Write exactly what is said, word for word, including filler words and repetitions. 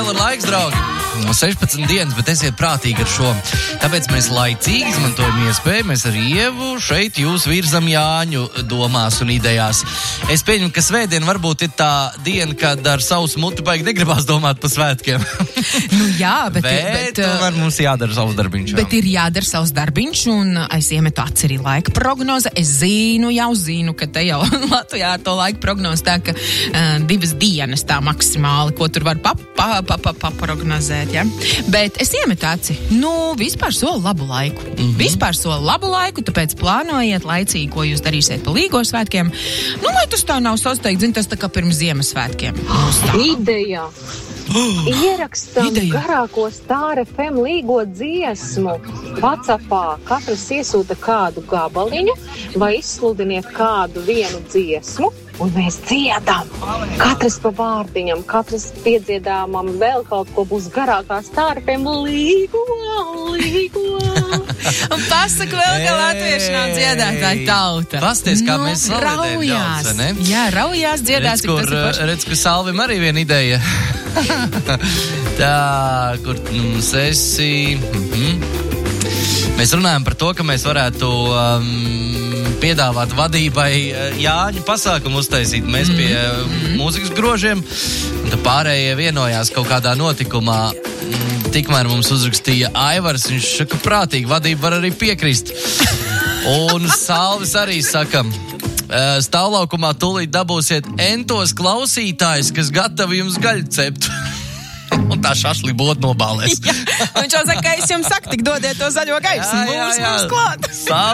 vēl ir laiks, draugi. sešpadsmit dienas, bet esiet prātīgi ar šo. Tāpēc mēs laicīgi izmantojam iespēju. Mēs ar Ievu šeit jūs virzam Jāņu domās un idejās. Es pieņemu, ka svētdien varbūt ir tā diena, kad ar savus muti baigi negribās domāt par svētkiem. Nu jā, bet... Bet, bet tomēr mums jādara savs darbiņš. Bet ir jādara savs darbiņš, un es iemetu aci arī laika prognoze. Es zinu, jau zinu, ka te jau Latvijā ar to laika prognozi tā, ka uh, divas dienas tā maksimāli, ko tur var paprognozēt. Ja? Bet es iemetu aci. Nu, vispār sola labu laiku. Mm-hmm. Vispār sola labu laiku, tāpēc plānojiet laicīgi, ko jūs darīsiet pa līgo svētkiem. Nu, lai tas tā nav sasteigt, zin, tas tā kā pirms Ziemassvētkiem. Ideja! Ierakstam Ideja. Garāko Star F M līgo dziesmu. WhatsAppā katrs iesūta kādu gabaliņu vai izsludiniet kādu vienu dziesmu. Un mēs dziedam. Katrs pa vārdiņam, katrs piedziedāmam vēl kaut ko būs garākā Star F M līgo, līgo. Un pasaka vēl, ka latvieši nav dziedātāji tauta. Pasties, kā nu, mēs slavējam daudz, ne? Jā, raujās dziedās. Redz, kur, redz, ka Salvim arī viena ideja. Tā, kur mums esi... Mm-hmm. Mēs runājam par to, ka mēs varētu um, piedāvāt vadībai Jāņu pasākumu uztaisīt. Mēs pie mm-hmm. mūzikas grožiem, un tā pārējie vienojās kaut kādā notikumā. Tikmēr mums uzrakstīja Aivars, viņš saka, prātīgi vadība var arī piekrist. Un Salvis arī saka, stāvlaukumā tūlīt dabūsiet entos klausītājus, kas gatavi jums gaļu cept. Un tā šašli būtu nobālēs. Jā, viņš jau saka, ka es jums saku, tik dodiet to zaļo gaisu. Būs mums klāt.